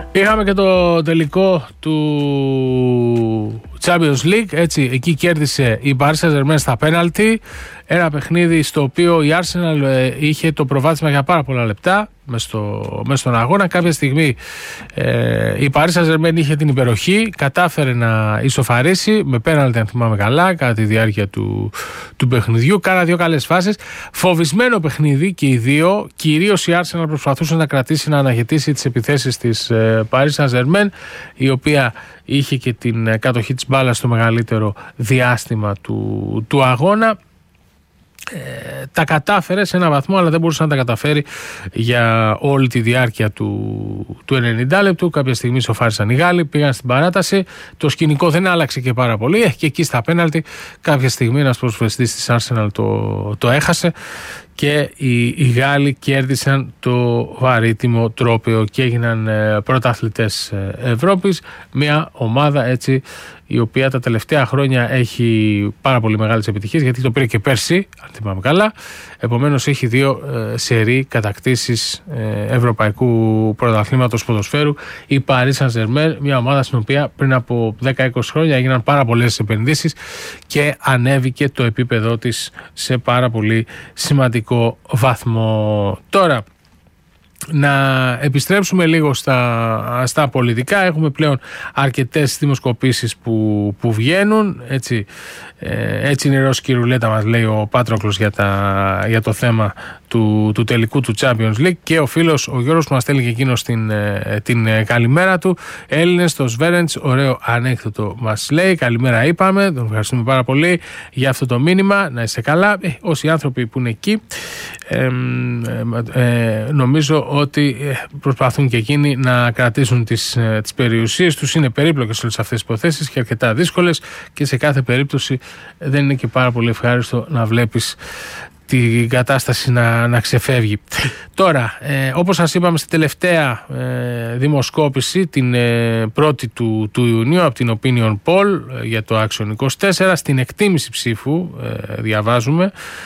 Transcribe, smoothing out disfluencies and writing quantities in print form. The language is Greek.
Είχαμε και το τελικό του Champions League, έτσι, εκεί κέρδισε η Paris Saint-Germain στα πέναλτι. Ένα παιχνίδι στο οποίο η Arsenal είχε το προβάδισμα για πάρα πολλά λεπτά μες στον αγώνα. Κάποια στιγμή η Paris Saint-Germain είχε την υπεροχή, κατάφερε να ισοφαρίσει με πέναλτι, αν θυμάμαι καλά, κατά τη διάρκεια του παιχνιδιού. Κάνα δύο καλές φάσεις. Φοβισμένο παιχνίδι και οι δύο. Κυρίως η Arsenal προσπαθούσε να κρατήσει, να αναχαιτήσει τις επιθέσεις της Paris Saint-Germain, η οποία είχε και την κατοχή της μπάλας στο μεγαλύτερο διάστημα του αγώνα. Τα κατάφερε σε ένα βαθμό, αλλά δεν μπορούσε να τα καταφέρει για όλη τη διάρκεια του 90 λεπτού. Κάποια στιγμή σοφάρισαν οι Γάλλοι, πήγαν στην παράταση. Το σκηνικό δεν άλλαξε και πάρα πολύ. Και εκεί στα πέναλτι, κάποια στιγμή ένας προσφεστής της Arsenal το έχασε και οι Γάλλοι κέρδισαν το βαρύτιμο τρόπαιο και έγιναν πρωταθλητές Ευρώπης. Μια ομάδα, έτσι, η οποία τα τελευταία χρόνια έχει πάρα πολύ μεγάλες επιτυχίες, γιατί το πήρε και πέρσι, αν θυμάμαι καλά. Επομένως έχει δύο σερί κατακτήσεις ευρωπαϊκού πρωταθλήματος ποδοσφαίρου. Η Paris Saint-Germain, μια ομάδα στην οποία πριν από 10-20 χρόνια έγιναν πάρα πολλές επενδύσεις και ανέβηκε το επίπεδό της σε πάρα πολύ σημαντικό βαθμό. Τώρα, να επιστρέψουμε λίγο στα πολιτικά. Έχουμε πλέον αρκετές δημοσκοπήσεις που βγαίνουν. Έτσι είναι η ρώσικη ρουλέτα, μας λέει ο Πάτροκλος, για το θέμα του τελικού του Champions League. Και ο φίλος ο Γιώργος που μας στέλνει και εκείνος την καλημέρα του. Έλληνες στο Σβέρεντς, ωραίο ανέκδοτο μας λέει. Καλημέρα είπαμε, τον ευχαριστούμε πάρα πολύ για αυτό το μήνυμα. Να είστε καλά. Όσοι άνθρωποι που είναι εκεί, νομίζω ότι προσπαθούν και εκείνοι να κρατήσουν τις περιουσίες τους. Είναι περίπλοκες όλες αυτές τις υποθέσεις και αρκετά δύσκολες, και σε κάθε περίπτωση δεν είναι και πάρα πολύ ευχάριστο να βλέπεις την κατάσταση να ξεφεύγει. Τώρα, όπως σας είπαμε στην τελευταία δημοσκόπηση, την 1η του Ιουνίου, από την Opinion Poll για το Action 24, στην εκτίμηση ψήφου, διαβάζουμε,